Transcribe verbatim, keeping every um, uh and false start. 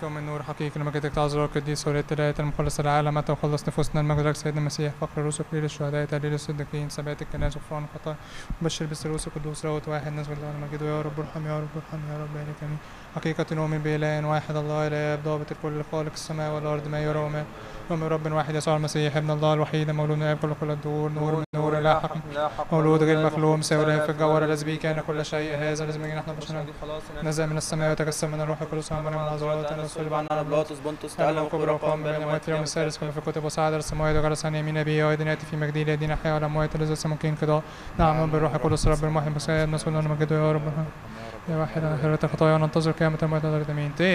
في أم النور حقيقي لما جيتك تعذر القديس ولية الآية المخلص العالم أتى وخلص نفوسنا المجد لك سيدنا المسيح فقر الرسل ليل الشهداء تهليل الصديقين ثبات الكنائس غفران الخطايا وبشر بالثالوث القدوس روت واحد نسجد له المجد يا رب ارحم يا رب ارحم يا رب بارك آمين. حقيقة نؤمن بإله واحد الله إله ضابط الكل خالق السماء والأرض ما يرى وما نؤمن برب واحد يسوع المسيح ابن الله الوحيد مولود من آب كل كل الدهور نور من نور لا حق مولود غير مخلوق مساوي في الجوهر الذي كان كل شيء هذا الذي من نحن بشر نزل من السماء وتجسم من الروح القدس ومن العذراء الرسول عنا بلاطس بنطس تعلم كبرى وقام بين الأموات في اليوم الثالث كما في الكتب وصعد السماوات وجلس عن يمين أبيه وأيضا يأتي في مجده ليدين أحياء والأموات الذي ليس ممكن انقضاء نعم بالروح القدس رب المحيي المسيح نسأل أن نمجده يا رب يا واحد خيرات الخطايا وننتظر قيامة الموتى. آمين.